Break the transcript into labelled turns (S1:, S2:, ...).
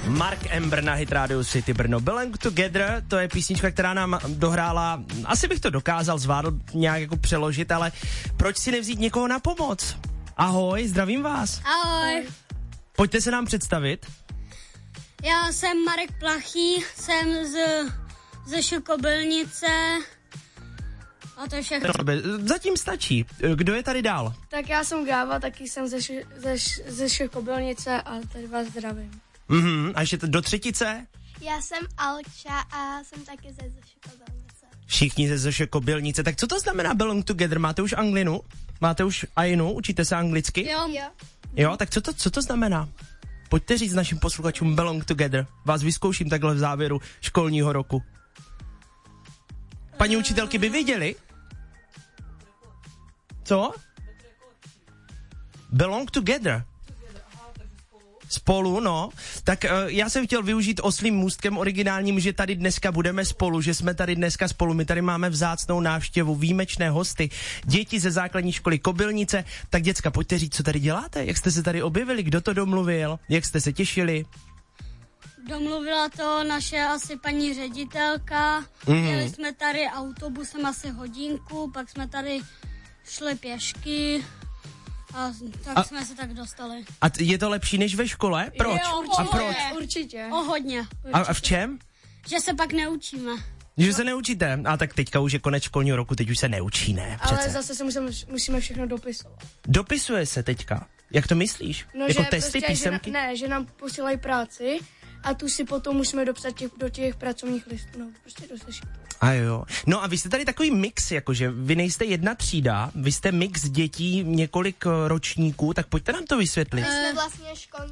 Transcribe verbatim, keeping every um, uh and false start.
S1: Mark Ember na Hit Radio City Brno. Belong Together, to je písnička, která nám dohrála, asi bych to dokázal, zvládl nějak jako přeložit, ale proč si nevzít někoho na pomoc? Ahoj, zdravím vás.
S2: Ahoj.
S1: Pojďte se nám představit.
S2: Já jsem Marek Plachý, jsem z, ze Šokobylnice a to je všechno.
S1: Zatím stačí. Kdo je tady dál?
S3: Tak já jsem Gáva, taky jsem ze, ze, ze Šokobylnice a tady vás zdravím.
S1: Mhm, a ještě do třetice?
S4: Já jsem Alča a jsem taky ze Šokobylnice.
S1: Všichni ze Šokobylnice. Tak co to znamená Belong Together? Máte už anglinu? Máte už ajinu? Učíte se anglicky?
S2: Jo.
S4: Jo.
S1: Jo, tak co to, co to znamená? Pojďte říct našim posluchačům Belong Together. Vás vyzkouším takhle v závěru školního roku. Paní učitelky by věděli? Co? Belong Together. Spolu, no. Tak uh, já jsem chtěl využít oslím můstkem originálním, že tady dneska budeme spolu, že jsme tady dneska spolu. My tady máme vzácnou návštěvu, výjimečné hosty, děti ze základní školy Kobylnice. Tak děcka, pojďte říct, co tady děláte? Jak jste se tady objevili? Kdo to domluvil? Jak jste se těšili?
S2: Domluvila to naše asi paní ředitelka.
S1: Mhm.
S2: Jeli jsme tady autobusem asi hodinku, pak jsme tady šli pěšky a tak
S1: A-
S2: jsme se tak dostali.
S1: A t- je to lepší než ve škole? Proč?
S2: Jo,
S1: A
S2: určitě.
S1: proč?
S3: Určitě.
S2: O hodně.
S1: A, a v čem?
S2: Že se pak neučíme.
S1: Že se neučíte? A tak teďka už je konec školního roku, teď už se neučí, ne? Přece.
S3: Ale zase se musíme, musíme všechno dopisovat.
S1: Dopisuje se teďka. Jak to myslíš?
S3: No,
S1: jako
S3: že
S1: testy,
S3: prostě,
S1: písemky?
S3: Že na, ne, že nám posílají práci a tu si potom musíme dopsat těch, do těch pracovních listů, no prostě do sešitu.
S1: A jo. No a vy jste tady takový mix, jakože vy nejste jedna třída, vy jste mix dětí několik eh, ročníků, tak pojďte nám to vysvětlit.
S4: My jsme vlastně školní